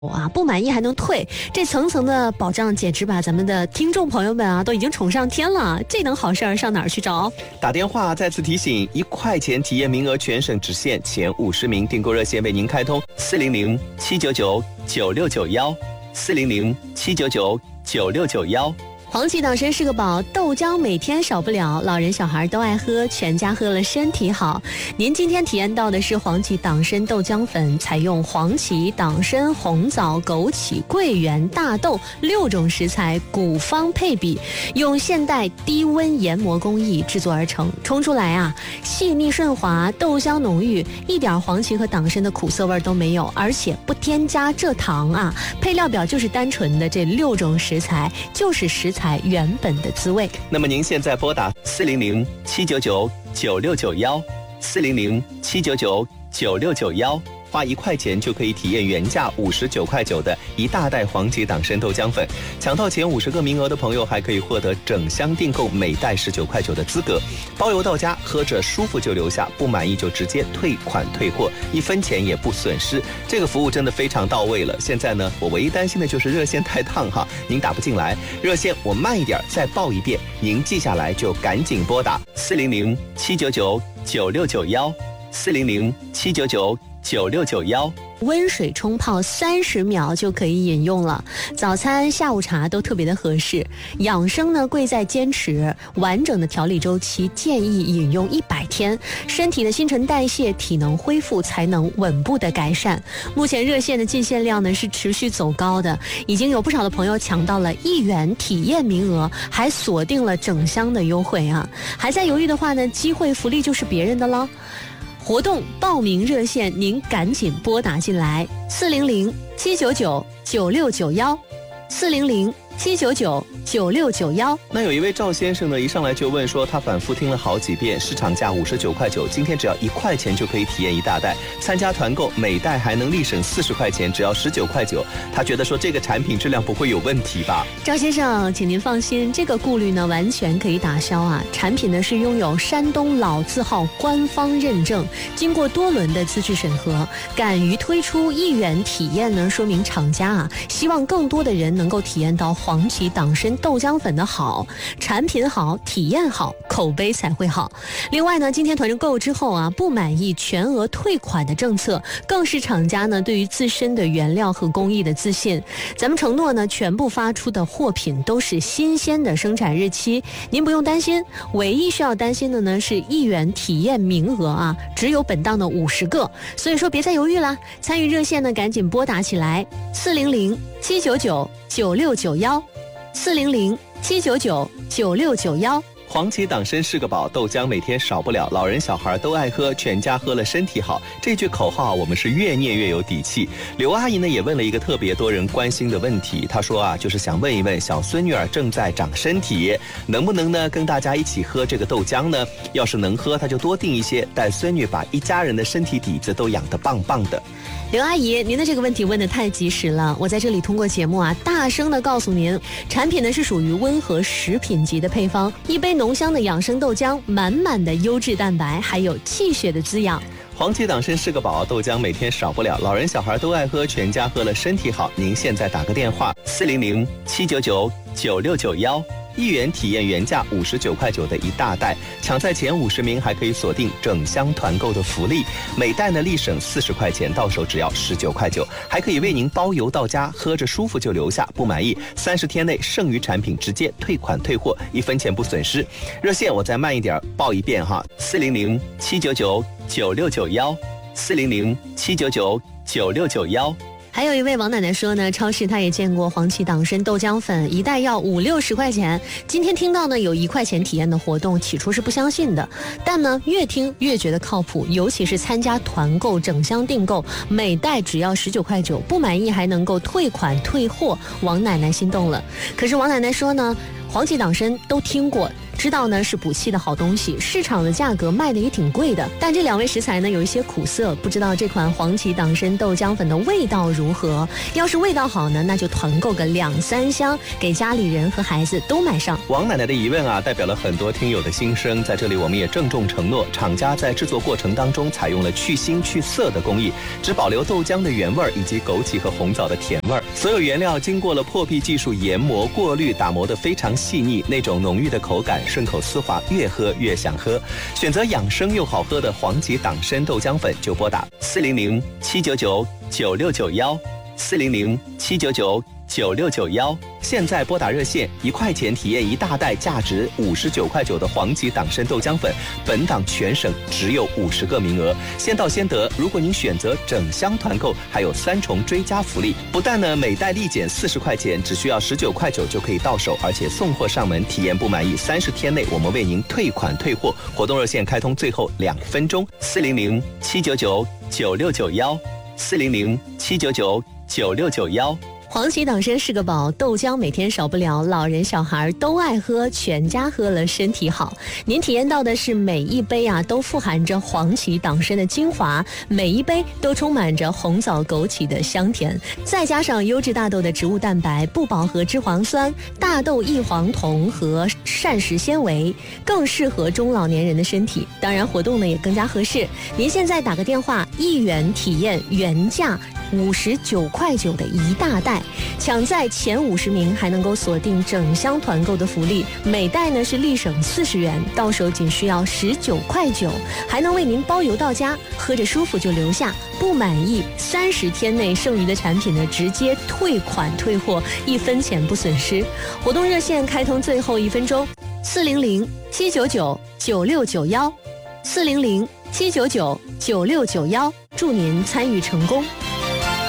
啊，不满意还能退，这层层的保障简直把咱们的听众朋友们啊都已经宠上天了。这等好事儿上哪儿去找？ 打电话再次提醒，1块钱体验名额，全省只限前50名，订购热线为您开通400-799-9691，400-799-9691。 黄芪党参是个宝，豆浆每天少不了，老人小孩都爱喝，全家喝了身体好。您今天体验到的是黄芪党参豆浆粉，采用黄芪、党参、红枣、枸杞、桂圆、大豆6种食材古方配比，用现代低温研磨工艺制作而成，冲出来啊细腻顺滑，豆香浓郁，一点黄芪和党参的苦涩味都没有，而且不添加蔗糖啊。配料表就是单纯的这6种食材，就是食材原本的滋味。 那么您现在拨打400-799-9691，400-799-9691，花1块钱就可以体验原价59块9的一大袋黄芪党参豆浆粉。抢到前50个名额的朋友还可以获得整箱订购每袋19块9的资格，包邮到家，喝着舒服就留下，不满意就直接退款退货，1分钱也不损失。这个服务真的非常到位了。现在呢，我唯一担心的就是热线太烫哈，您打不进来。热线我慢一点再报一遍，您记下来就赶紧拨打400-799-9691，400-799-9691。 温水冲泡30秒就可以饮用了，早餐、下午茶都特别的合适。养生呢，贵在坚持，完整的调理周期建议饮用100天，身体的新陈代谢、体能恢复才能稳步的改善。目前热线的进线量呢是持续走高的，已经有不少的朋友抢到了1元体验名额，还锁定了整箱的优惠啊！还在犹豫的话呢，机会福利就是别人的了。活动报名热线，您赶紧拨打进来，400-799-9691，400-799-9691。 那有一位赵先生呢，一上来就问说，他反复听了好几遍，市场价59块9，今天只要1块钱就可以体验一大袋，参加团购每袋还能立省40块钱，只要19块9。他觉得说这个产品质量不会有问题吧？ 赵先生，请您放心，这个顾虑呢完全可以打消啊。产品呢是拥有山东老字号官方认证，经过多轮的资质审核，敢于推出1元体验呢，说明厂家啊希望更多的人能够体验到黄芪党参豆浆粉的好，产品好，体验好，口碑才会好。另外呢，今天团购购之后啊，不满意全额退款的政策，更是厂家呢对于自身的原料和工艺的自信。咱们承诺呢，全部发出的货品都是新鲜的生产日期，您不用担心。唯一需要担心的呢是1元体验名额啊，只有本档的50个，所以说别再犹豫啦，参与热线呢赶紧拨打起来，400-799-9691，400-799-9691。 黄芪党参是个宝，豆浆每天少不了，老人小孩都爱喝，全家喝了身体好。这句口号我们是越念越有底气。刘阿姨呢也问了一个特别多人关心的问题，她说啊，就是想问一问小孙女儿正在长身体，能不能呢跟大家一起喝这个豆浆呢？要是能喝，她就多订一些，带孙女把一家人的身体底子都养得棒棒的。 刘阿姨，您的这个问题问得太及时了，我在这里通过节目啊，大声的告诉您，产品呢是属于温和食品级的配方，一杯浓香的养生豆浆，满满的优质蛋白，还有气血的滋养。 黄芪党参是个宝，豆浆每天少不了，老人小孩都爱喝，全家喝了身体好。您现在打个电话，400-799-9691。1元体验原价59块9的一大袋，抢在前50名还可以锁定整箱团购的福利，每袋呢立省40块钱，到手只要19块9，还可以为您包邮到家，喝着舒服就留下，不满意30天内剩余产品直接退款退货，1分钱不损失。热线我再慢一点报一遍哈，400-799-9691，400-799-9691。 还有一位王奶奶说呢，超市她也见过黄芪党参豆浆粉，一袋要50-60块钱。今天听到呢有1块钱体验的活动，起初是不相信的，但呢越听越觉得靠谱，尤其是参加团购整箱订购，每袋只要19块9，不满意还能够退款退货，王奶奶心动了。可是王奶奶说呢，黄芪党参都听过， 知道呢是补气的好东西，市场的价格卖的也挺贵的。但这2味食材呢有一些苦涩，不知道这款黄芪党参豆浆粉的味道如何？要是味道好呢，那就团购个2-3箱，给家里人和孩子都买上。 王奶奶的疑问啊，代表了很多听友的心声。在这里，我们也郑重承诺，厂家在制作过程当中采用了去腥去涩的工艺，只保留豆浆的原味以及枸杞和红枣的甜味。所有原料经过了破壁技术研磨、过滤、打磨的非常细腻，那种浓郁的口感，顺口丝滑，越喝越想喝。选择养生又好喝的黄芪党参豆浆粉，就拨打400-799-9691，400-799-9691。现在拨打热线，1块钱体验1大袋价值59块9的黄芪党参豆浆粉，本档全省只有50个名额，先到先得。如果您选择整箱团购，还有3重追加福利，不但呢每袋立减40块钱，只需要19块9就可以到手，而且送货上门，体验不满意30天内我们为您退款退货。活动热线开通最后2分钟，400-799-9691，400-799-9691。 黄芪党参是个宝，豆浆每天少不了，老人小孩都爱喝，全家喝了身体好。您体验到的是每一杯啊都富含着黄芪党参的精华，每一杯都充满着红枣枸杞的香甜，再加上优质大豆的植物蛋白、不饱和脂肪酸、大豆异黄酮和膳食纤维，更适合中老年人的身体。当然活动呢也更加合适，您现在打个电话，1元体验原价59块9的1大袋，抢在前50名还能够锁定整箱团购的福利，每袋呢是立省40元，到手仅需要19块9，还能为您包邮到家，喝着舒服就留下，不满意30天内剩余的产品呢直接退款退货，1分钱不损失。活动热线开通最后1分钟，400-799-9691，400-799-9691，祝您参与成功。